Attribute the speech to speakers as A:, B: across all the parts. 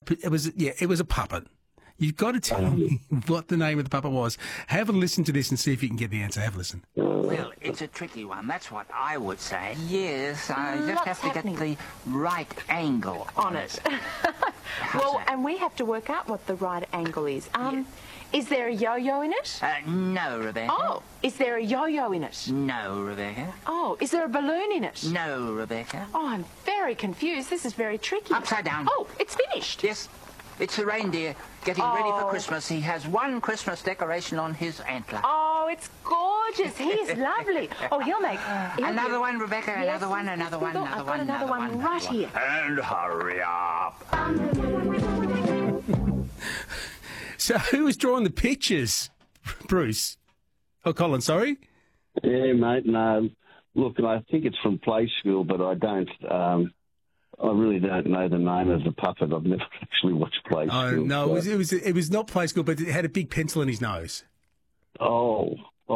A: It was a puppet. You've got to tell me what the name of the puppet was. Have a listen to this and see if you can get the answer. Have a listen.
B: Well, it's a tricky one. That's what I would say. Yes, I just have to get the right angle on it.
C: Well, and we have to work out what the right angle is. Is there a yo-yo in it?
B: No, Rebecca.
C: Oh, is there a yo-yo in it?
B: No, Rebecca.
C: Oh, is there a balloon in it?
B: No, Rebecca.
C: Oh, I'm very confused. This is very tricky.
B: Upside down.
C: Oh, it's finished.
B: Yes. It's a reindeer getting ready for Christmas. He has one Christmas decoration on his antler.
C: Oh, it's gorgeous. He is lovely. Oh, he'll make...
B: Another one, Rebecca.
C: Yes,
B: another one.
C: I've got another one right here.
B: And hurry up.
A: So who was drawing the pictures, Bruce? Oh, Colin, sorry?
D: Yeah, mate, no. Look, I think it's from Play School, but I don't... I really don't know the name of the puppet. I've never actually watched Play School.
A: Oh, no, so. it was not Play School, but it had a big pencil in his nose.
D: How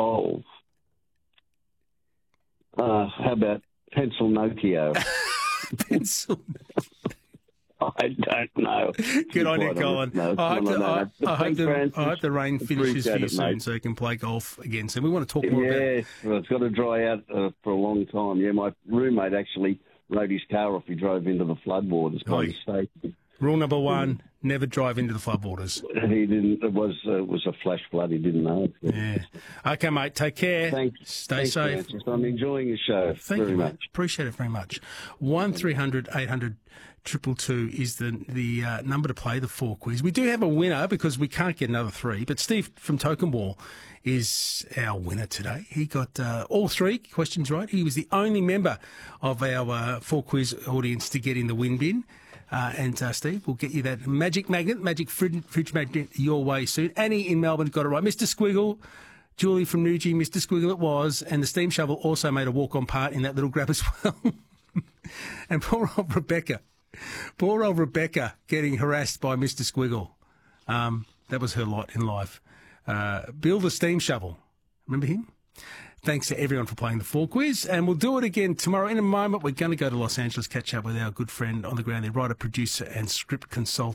D: about Pencil Nokia?
A: Pencil.
D: I don't know.
A: Good on you, Colin. I hope the rain finishes for you soon,
D: mate.
A: so you can play golf again soon. We want to talk more about it.
D: Yeah, well, it's got to dry out for a long time. Yeah, my roommate actually rode his car off. He drove into the floodwaters by mistake.
A: Rule number one, never drive into the floodwaters.
D: He didn't. It was a flash flood. He didn't know it.
A: Yeah. Okay, mate. Take care.
D: Thanks.
A: Stay safe.
D: Francis. I'm enjoying your show.
A: Thank
D: very
A: you,
D: much.
A: mate. Appreciate it very much. 1300 800 222 is the number to play the 4 quiz. We do have a winner because we can't get another 3, but Steve from Tokenwall is our winner today. He got all 3 questions right. He was the only member of our 4 quiz audience to get in the win bin. And Steve, we'll get you that magic fridge magnet your way soon. Annie in Melbourne got it right. Mr. Squiggle, Julie from Newgie, Mr. Squiggle it was, and the steam shovel also made a walk-on part in that little grab as well. And poor old Rebecca getting harassed by Mr. Squiggle. That was her lot in life. Bill the steam shovel, remember him? Thanks to everyone for playing the 4 quiz, and we'll do it again tomorrow. In a moment, we're going to go to Los Angeles, catch up with our good friend on the ground there, writer, producer and script consultant.